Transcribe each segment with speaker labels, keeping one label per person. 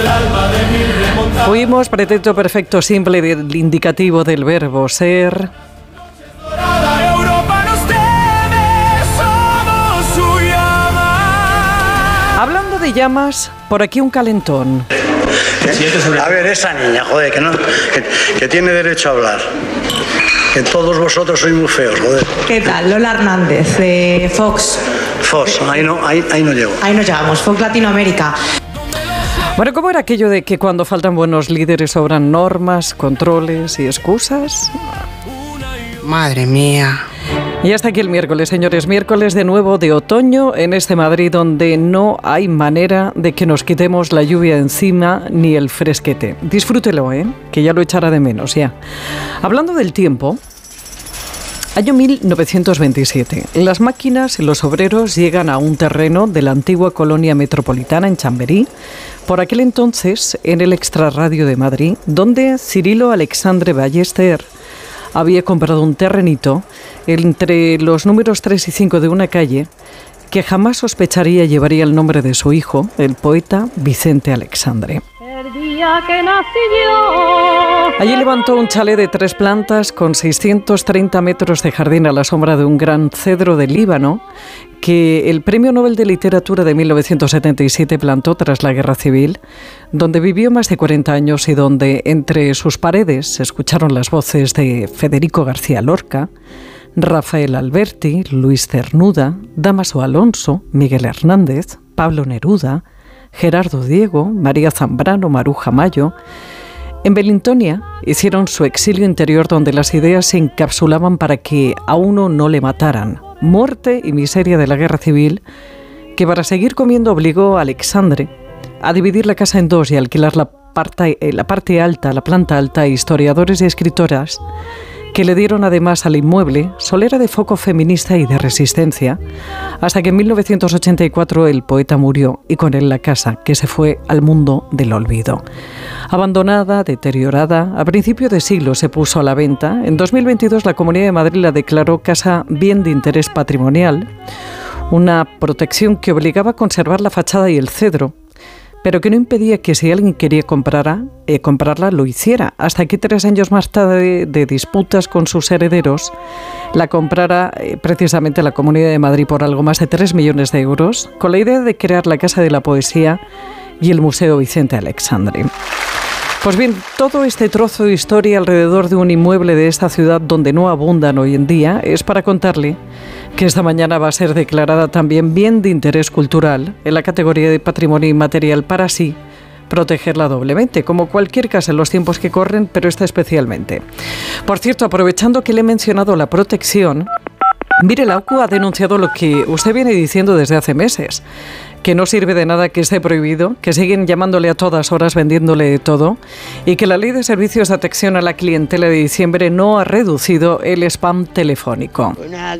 Speaker 1: Fuimos pretérito perfecto simple del indicativo del verbo ser. Hablando de llamas, por aquí un calentón.
Speaker 2: A ver, esa niña, joder, que tiene derecho a hablar. Que todos vosotros sois muy feos, joder.
Speaker 3: ¿Qué tal? Lola Hernández, de Fox.
Speaker 2: Fox, ahí no llego.
Speaker 3: Ahí no llegamos, Fox Latinoamérica.
Speaker 1: Bueno, ¿cómo era aquello de que cuando faltan buenos líderes sobran normas, controles y excusas?
Speaker 4: Madre mía.
Speaker 1: Y hasta aquí el miércoles, señores. Miércoles de nuevo de otoño en este Madrid donde no hay manera de que nos quitemos la lluvia encima ni el fresquete. Disfrútelo, que ya lo echará de menos, ya. Hablando del tiempo, año 1927. Las máquinas y los obreros llegan a un terreno de la antigua colonia metropolitana en Chamberí, por aquel entonces en el Extrarradio de Madrid, donde Cirilo Alexandre Ballester había comprado un terrenito entre los números 3 y 5 de una calle que jamás sospecharía llevaría el nombre de su hijo, el poeta Vicente Alexandre.
Speaker 5: El día que nací yo.
Speaker 1: Allí levantó un chalet de 3 plantas con 630 metros de jardín a la sombra de un gran cedro del Líbano que el Premio Nobel de Literatura de 1977 plantó tras la Guerra Civil, donde vivió más de 40 años y donde entre sus paredes se escucharon las voces de Federico García Lorca, Rafael Alberti, Luis Cernuda, Dámaso Alonso, Miguel Hernández, Pablo Neruda, Gerardo Diego, María Zambrano, Maruja Mayo. En Belintonia hicieron su exilio interior donde las ideas se encapsulaban para que a uno no le mataran. Muerte y miseria de la guerra civil que para seguir comiendo obligó a Alexandre a dividir la casa en 2 y alquilar la parte alta, la planta alta a historiadores y escritoras que le dieron además al inmueble solera de foco feminista y de resistencia, hasta que en 1984 el poeta murió y con él la casa, que se fue al mundo del olvido. Abandonada, deteriorada, a principio de siglo se puso a la venta. En 2022 la Comunidad de Madrid la declaró casa bien de interés patrimonial, una protección que obligaba a conservar la fachada y el cedro, pero que no impedía que si alguien quería comprarla, lo hiciera, hasta que 3 años más tarde de disputas con sus herederos, la comprara precisamente la Comunidad de Madrid por algo más de 3 millones de euros, con la idea de crear la Casa de la Poesía y el Museo Vicente Alexandre. Pues bien, todo este trozo de historia alrededor de un inmueble de esta ciudad donde no abundan hoy en día es para contarle que esta mañana va a ser declarada también bien de interés cultural en la categoría de patrimonio inmaterial para así protegerla doblemente, como cualquier casa en los tiempos que corren, pero esta especialmente. Por cierto, aprovechando que le he mencionado la protección, mire, la OCU ha denunciado lo que usted viene diciendo desde hace meses, que no sirve de nada que esté prohibido, que siguen llamándole a todas horas, vendiéndole de todo, y que la Ley de Servicios de Atención a la Clientela de diciembre no ha reducido el spam telefónico.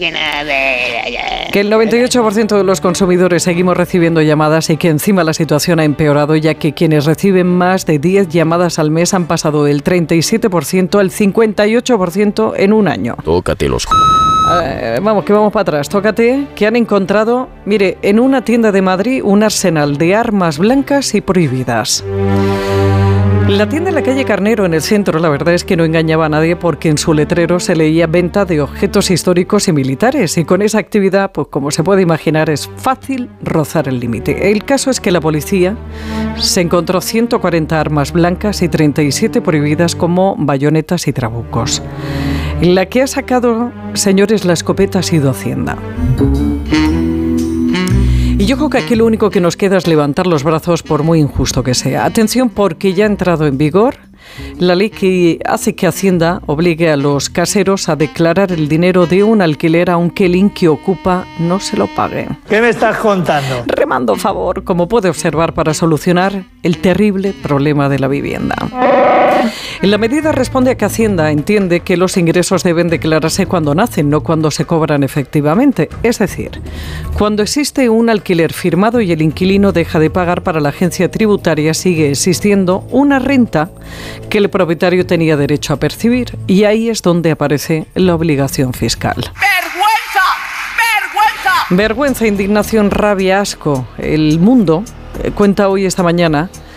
Speaker 1: Que el 98% de los consumidores seguimos recibiendo llamadas y que encima la situación ha empeorado, ya que quienes reciben más de 10 llamadas al mes han pasado del 37% al 58% en un año.
Speaker 6: Tócate los...
Speaker 1: Vamos para atrás. Tócate que han encontrado, mire, en una tienda de Madrid un arsenal de armas blancas y prohibidas. La tienda en la calle Carnero, en el centro, la verdad es que no engañaba a nadie porque en su letrero se leía venta de objetos históricos y militares y con esa actividad, pues como se puede imaginar, es fácil rozar el límite. El caso es que la policía se encontró 140 armas blancas y 37 prohibidas como bayonetas y trabucos. La que ha sacado, señores, la escopeta ha sido Hacienda. Y yo creo que aquí lo único que nos queda es levantar los brazos por muy injusto que sea. Atención, porque ya ha entrado en vigor la ley que hace que Hacienda obligue a los caseros a declarar el dinero de un alquiler aunque el que ocupa no se lo pague.
Speaker 7: ¿Qué me estás contando?
Speaker 1: Remando favor, como puede observar, para solucionar el terrible problema de la vivienda. La medida responde a que Hacienda entiende que los ingresos deben declararse cuando nacen, no cuando se cobran efectivamente. Es decir, cuando existe un alquiler firmado y el inquilino deja de pagar, para la agencia tributaria sigue existiendo una renta que el propietario tenía derecho a percibir. Y ahí es donde aparece la obligación fiscal.
Speaker 8: ¡Vergüenza! ¡Vergüenza!
Speaker 1: Vergüenza, indignación, rabia, asco. El Mundo cuenta hoy, esta mañana,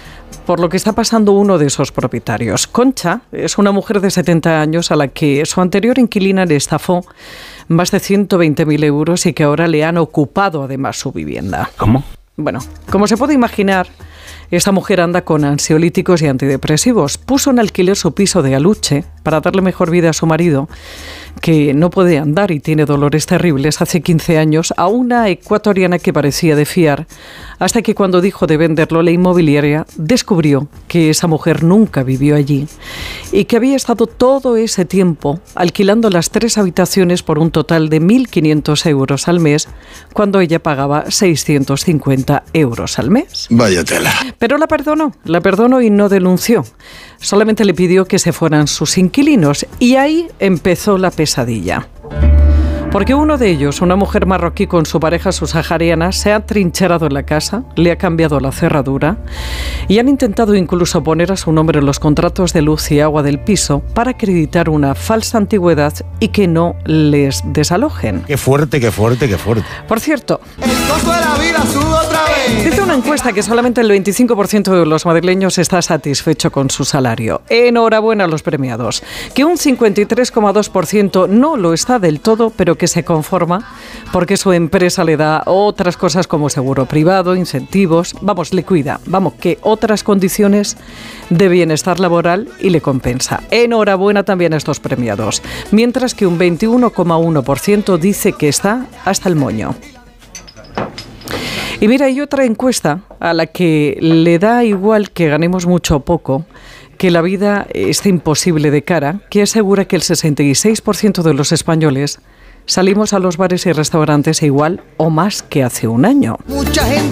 Speaker 1: por lo que está pasando uno de esos propietarios. Concha es una mujer de 70 años a la que su anterior inquilina le estafó más de 120.000 euros y que ahora le han ocupado además su vivienda.
Speaker 6: ¿Cómo?
Speaker 1: Bueno, como se puede imaginar, esta mujer anda con ansiolíticos y antidepresivos. Puso en alquiler su piso de Aluche para darle mejor vida a su marido, que no puede andar y tiene dolores terribles hace 15 años, a una ecuatoriana que parecía de fiar, hasta que cuando dijo de venderlo la inmobiliaria, descubrió que esa mujer nunca vivió allí y que había estado todo ese tiempo alquilando las 3 habitaciones por un total de 1.500 euros al mes, cuando ella pagaba 650 euros al mes.
Speaker 7: Vaya tela.
Speaker 1: Pero la perdonó y no denunció. Solamente le pidió que se fueran sus inquilinos y ahí empezó la pesadilla. Porque uno de ellos, una mujer marroquí con su pareja subsahariana, se ha trincherado en la casa, le ha cambiado la cerradura y han intentado incluso poner a su nombre los contratos de luz y agua del piso para acreditar una falsa antigüedad y que no les desalojen.
Speaker 7: Qué fuerte, qué fuerte, qué fuerte.
Speaker 1: Por cierto,
Speaker 9: el costo de la vida sube otra vez.
Speaker 1: Dice una encuesta que solamente el 25% de los madrileños está satisfecho con su salario. Enhorabuena a los premiados. Que un 53,2% no lo está del todo, pero que se conforma porque su empresa le da otras cosas como seguro privado, incentivos, le cuida, que otras condiciones de bienestar laboral y le compensa. Enhorabuena también a estos premiados. Mientras que un 21,1% dice que está hasta el moño. Y mira, hay otra encuesta a la que le da igual que ganemos mucho o poco, que la vida esté imposible de cara, que asegura que el 66% de los españoles salimos a los bares y restaurantes igual o más que hace un año.
Speaker 9: Mucha gente